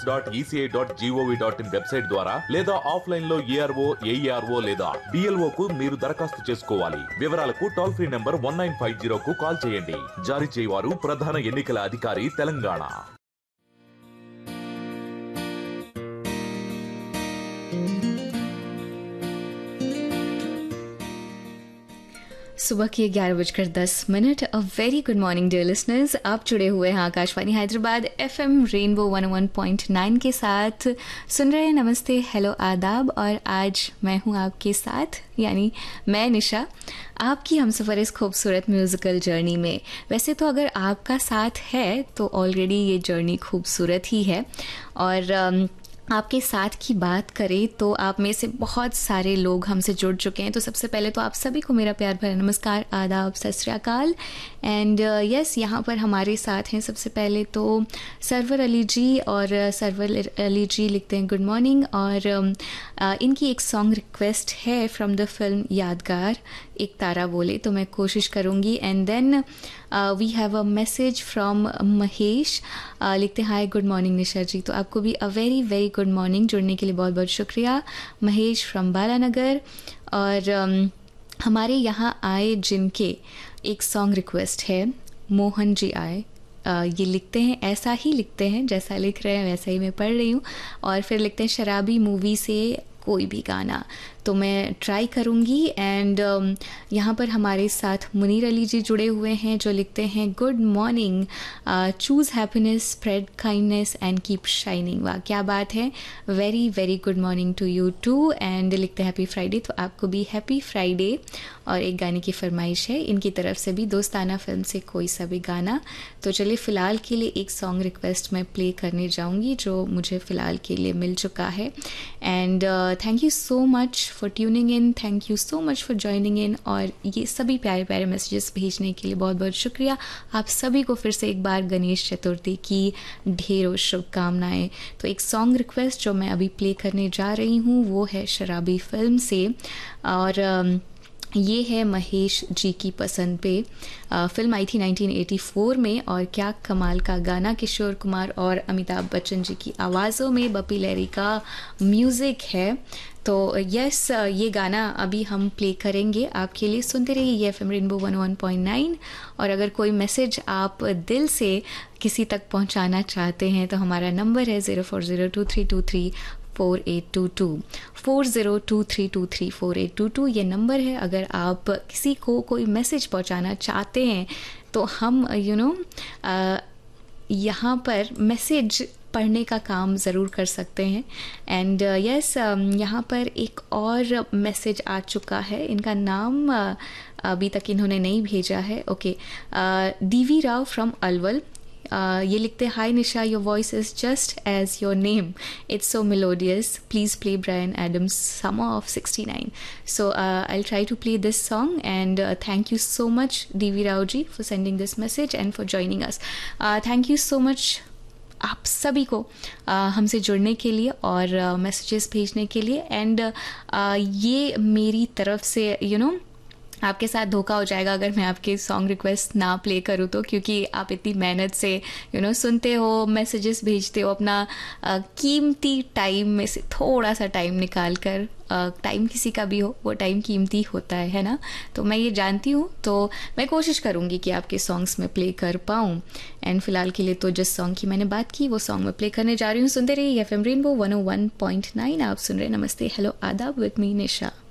elections.eci.gov.in website ద్వారా లేదా offline లో ఏఆర్ఓ ఏఈఆర్ఓ లేదా డిఎల్ఓ కు మీరు దరఖాస్తు చేసుకోవాలి. వివరాలకు టోల్ ఫ్రీ నంబర్ 1950 కు కాల్ చేయండి. జారీ చేయవారు ప్రధాన ఎన్నికల అధికారి, తెలంగాణ. सुबह के 11:10। A very good morning dear listeners. आप जुड़े हुए हैं आकाशवाणी हैदराबाद एफएम रेनबो 101.9 के साथ। सुन रहे हैं नमस्ते हेलो आदाब, और आज मैं हूं आपके साथ, यानी मैं निशा, आपकी हमसफ़र इस खूबसूरत म्यूज़िकल जर्नी में। वैसे तो अगर आपका साथ है तो ऑलरेडी ये जर्नी खूबसूरत ही है, और आपके साथ की बात करें तो आप में से बहुत सारे लोग हमसे जुड़ चुके हैं। तो सबसे पहले तो आप सभी को मेरा प्यार भरा नमस्कार, आदाब, सत श्री अकाल। एंड यस, यहाँ पर हमारे साथ हैं सबसे पहले तो सरवर अली जी, और सरवर अली जी लिखते हैं गुड मॉर्निंग, और इनकी एक सॉन्ग रिक्वेस्ट है फ्रॉम द फिल्म यादगार, एक तारा बोले, तो मैं कोशिश करूँगी। And then we have a message from Mahesh, लिखते हैं हाय गुड मॉर्निंग निशा जी। तो आपको भी a very very good morning, जुड़ने के लिए बहुत बहुत शुक्रिया महेश फ्रॉम बालानगर। और हमारे यहाँ आए जिनके एक सॉन्ग रिक्वेस्ट है, मोहन जी आए, ये लिखते हैं, ऐसा ही लिखते हैं जैसा लिख रहे हैं वैसा ही मैं पढ़ रही हूँ, और फिर लिखते हैं शराबी मूवी से कोई भी गाना, तो मैं ट्राई करूँगी। एंड यहाँ पर हमारे साथ मुनीर अली जी जुड़े हुए हैं, जो लिखते हैं good morning, choose happiness, spread kindness and keep shining. वाह क्या बात है, very very good morning to you to. And लिखते हैं हैप्पी फ्राइडे, तो आपको भी हैप्पी फ्राइडे। और एक गाने की फरमाइश है इनकी तरफ से भी, दोस्ताना फिल्म से कोई सा भी गाना। तो चलिए फ़िलहाल के लिए एक सॉन्ग रिक्वेस्ट मैं प्ले करने जाऊँगी जो मुझे फ़िलहाल के लिए मिल चुका है। And thank you so much for tuning in, thank you so much for joining in, और ये सभी प्यारे प्यारे मैसेजेस भेजने के लिए बहुत बहुत शुक्रिया। आप सभी को फिर से एक बार गणेश चतुर्थी की ढेरों शुभकामनाएं। तो एक सॉन्ग रिक्वेस्ट जो मैं अभी प्ले करने जा रही हूँ वो है शराबी फिल्म से, और ये है महेश जी की पसंद पे। फिल्म आई थी 1984 में, और क्या कमाल का गाना, किशोर कुमार और अमिताभ बच्चन जी की आवाज़ों में बपी लहरी का म्यूज़िक है। तो यस, ये गाना अभी हम प्ले करेंगे आपके लिए। सुनते रहिए ये एफएम रेनबो 101.9, और अगर कोई मैसेज आप दिल से किसी तक पहुंचाना चाहते हैं तो हमारा नंबर है 0402323482 4023234822। ये नंबर है। अगर आप किसी को कोई मैसेज पहुंचाना चाहते हैं तो हम यहाँ पर मैसेज पढ़ने का काम ज़रूर कर सकते हैं। एंड यस, यहाँ पर एक और मैसेज आ चुका है, इनका नाम अभी तक इन्होंने नहीं भेजा है। Okay, DV Rao from Alwal, ये लिखते हैं हाय निशा, your voice is just as your name, it's so melodious, please play Brian Adams summer of 69। So I will try to play this song. And thank you so much DV Rao ji for sending this message and for joining us. Thank you so much आप सभी को हमसे जुड़ने के लिए और messages भेजने के लिए। एंड ये मेरी तरफ से आपके साथ धोखा हो जाएगा अगर मैं आपके सॉन्ग रिक्वेस्ट ना प्ले करूँ तो, क्योंकि आप इतनी मेहनत से सुनते हो, मैसेजेस भेजते हो, अपना कीमती टाइम में से थोड़ा सा टाइम निकाल कर, टाइम किसी का भी हो वो टाइम कीमती होता है ना, तो मैं ये जानती हूँ। तो मैं कोशिश करूँगी कि आपके सॉन्ग्स में प्ले कर पाऊँ। एंड फिलहाल के लिए तो जिस सॉन्ग की मैंने बात की वो सॉन्ग मैं प्ले करने जा रही हूँ। सुनते रहिए एफएम रेनबो 101.9। आप सुन रहे नमस्ते हेलो आदाब विद मी निशा।